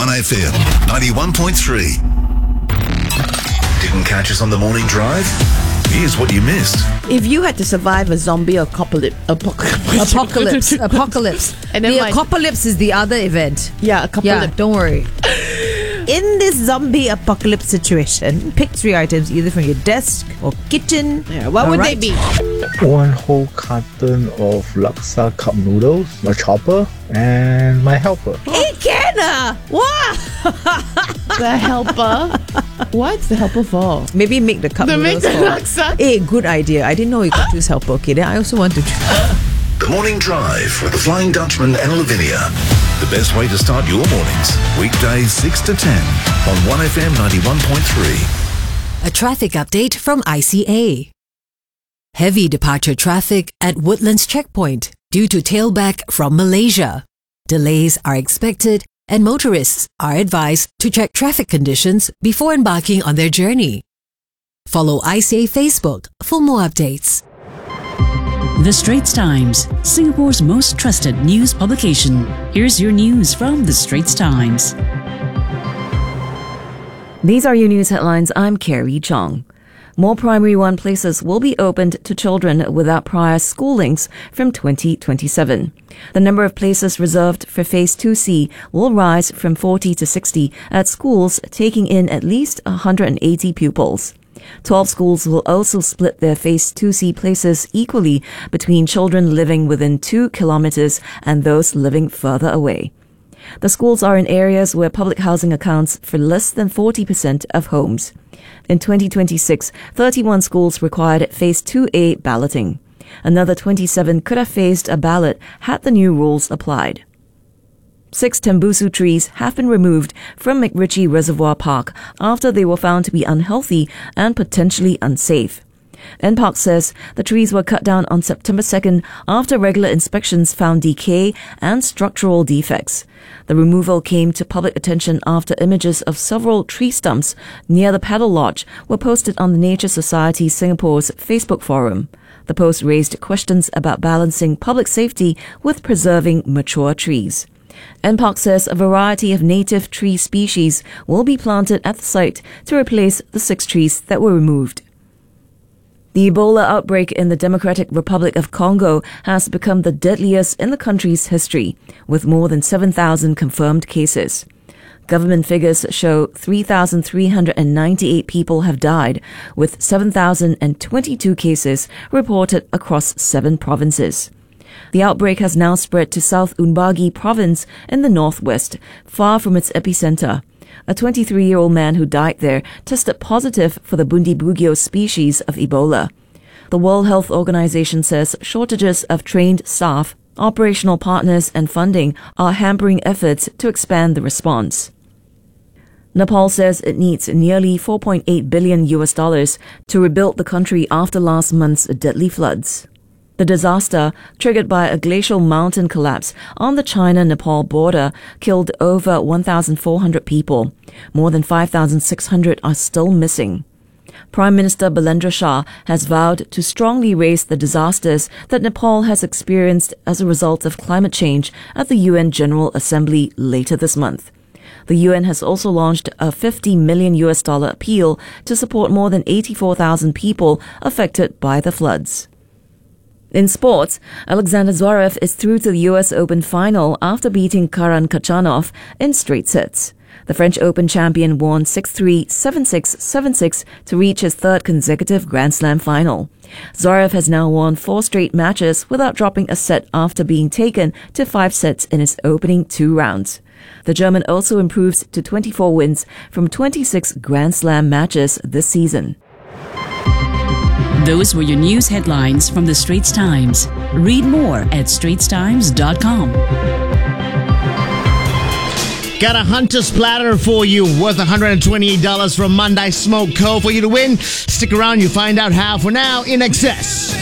1FM 91.3. Didn't catch us on the morning drive? Here's what you missed. If you had to survive a zombie apocalypse. And then The apocalypse is the other event. Yeah, Yeah, don't worry. In this zombie apocalypse situation, pick 3 items either from your desk or kitchen. Yeah, what would they be? One whole carton of laksa cup noodles, a chopper, and my helper. Hey, Kenna! Wow! The helper. What's the helper for? Maybe make the cup To noodles make the for- laksa? Hey, good idea. I didn't know you could choose helper. Okay, then I also want to try. The Morning Drive with the Flying Dutchman and Lavinia. The best way to start your mornings. Weekdays 6 to 10 on 1FM 91.3. A traffic update from ICA. Heavy departure traffic at Woodlands Checkpoint due to tailback from Malaysia. Delays are expected and motorists are advised to check traffic conditions before embarking on their journey. Follow ICA Facebook for more updates. The Straits Times, Singapore's most trusted news publication. Here's your news from The Straits Times. These are your news headlines. I'm Carrie Chong. More Primary 1 places will be opened to children without prior schoolings from 2027. The number of places reserved for Phase 2C will rise from 40 to 60 at schools taking in at least 180 pupils. 12 schools will also split their Phase 2C places equally between children living within 2 kilometers and those living further away. The schools are in areas where public housing accounts for less than 40% of homes. In 2026, 31 schools required Phase 2A balloting. Another 27 could have faced a ballot had the new rules applied. 6 Tembusu trees have been removed from McRitchie Reservoir Park after they were found to be unhealthy and potentially unsafe. NParks says the trees were cut down on September 2nd after regular inspections found decay and structural defects. The removal came to public attention after images of several tree stumps near the Paddle Lodge were posted on the Nature Society Singapore's Facebook forum. The post raised questions about balancing public safety with preserving mature trees. NParks says a variety of native tree species will be planted at the site to replace the 6 trees that were removed. The Ebola outbreak in the Democratic Republic of Congo has become the deadliest in the country's history, with more than 7,000 confirmed cases. Government figures show 3,398 people have died, with 7,022 cases reported across 7 provinces. The outbreak has now spread to South Umbagi province in the northwest, far from its epicenter. A 23-year-old man who died there tested positive for the Bundibugyo species of Ebola. The World Health Organization says shortages of trained staff, operational partners and funding are hampering efforts to expand the response. Nepal says it needs nearly $4.8 billion to rebuild the country after last month's deadly floods. The disaster, triggered by a glacial mountain collapse on the China-Nepal border, killed over 1,400 people. More than 5,600 are still missing. Prime Minister Balendra Shah has vowed to strongly raise the disasters that Nepal has experienced as a result of climate change at the UN General Assembly later this month. The UN has also launched a $50 million appeal to support more than 84,000 people affected by the floods. In sports, Alexander Zverev is through to the US Open final after beating Karan Khachanov in straight sets. The French Open champion won 6-3, 7-6, 7-6 to reach his 3rd consecutive Grand Slam final. Zverev has now won 4 straight matches without dropping a set after being taken to 5 sets in his opening 2 rounds. The German also improves to 24 wins from 26 Grand Slam matches this season. Those were your news headlines from The Straits Times. Read more at straitstimes.com. Got a Hunter's Platter for you worth $128 from Mandai Smoke Co. for you to win. Stick around, you find out how. For now, In Excess.